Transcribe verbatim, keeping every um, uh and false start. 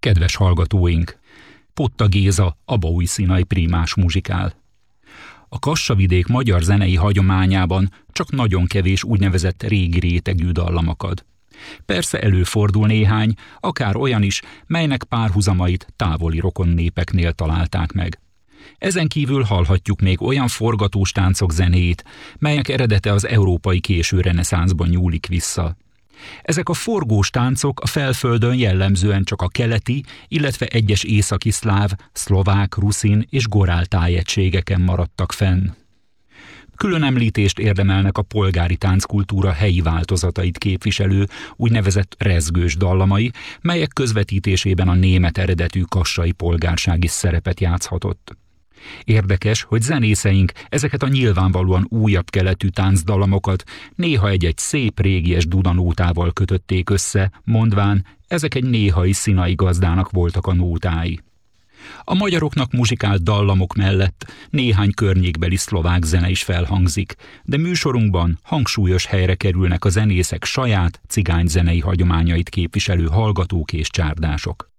Kedves hallgatóink! Potta Géza Abaúj-Színai prímás muzsikál. A Kassa-vidék magyar zenei hagyományában csak nagyon kevés úgynevezett régi rétegű dallam akad. Persze előfordul néhány, akár olyan is, melynek párhuzamait távoli rokon népeknél találták meg. Ezen kívül hallhatjuk még olyan forgatós táncok zenéjét, melyek eredete az európai késő reneszánszban nyúlik vissza. Ezek a forgós táncok a felföldön jellemzően csak a keleti, illetve egyes északi szláv, szlovák, ruszin és gorál tájegységeken maradtak fenn. Külön említést érdemelnek a polgári tánckultúra helyi változatait képviselő úgynevezett rezgős dallamai, melyek közvetítésében a német eredetű kassai polgárság is szerepet játszhatott. Érdekes, hogy zenészeink ezeket a nyilvánvalóan újabb keletű táncdallamokat néha egy-egy szép régies dudanótával kötötték össze, mondván, ezek egy néhai színai gazdának voltak a nótái. A magyaroknak muzsikált dallamok mellett néhány környékbeli szlovák zene is felhangzik, de műsorunkban hangsúlyos helyre kerülnek a zenészek saját cigányzenei hagyományait képviselő hallgatók és csárdások.